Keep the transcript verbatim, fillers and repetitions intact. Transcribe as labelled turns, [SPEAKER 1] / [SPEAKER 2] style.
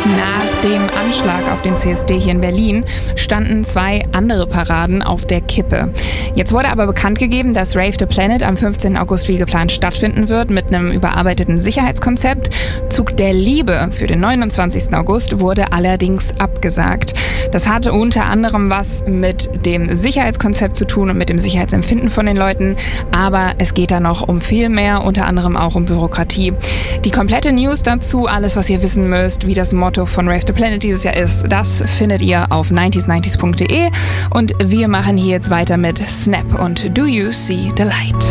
[SPEAKER 1] Nach dem Anschlag auf den C S D hier in Berlin standen zwei andere Paraden auf der Kippe. Jetzt wurde aber bekannt gegeben, dass Rave the Planet am fünfzehnten August wie geplant stattfinden wird mit einem überarbeiteten Sicherheitskonzept. Zug der Liebe für den neunundzwanzigsten August wurde allerdings abgesagt. Das hatte unter anderem was mit dem Sicherheitskonzept zu tun und mit dem Sicherheitsempfinden von den Leuten, aber es geht da noch um viel mehr, unter anderem auch um Bürokratie. Die komplette News dazu, alles was ihr wissen müsst, wie das Motto von Rave the Planet dieses Jahr ist, das findet ihr auf nineties nineties punkt de und wir machen hier jetzt weiter mit Snap und Do You See the Light?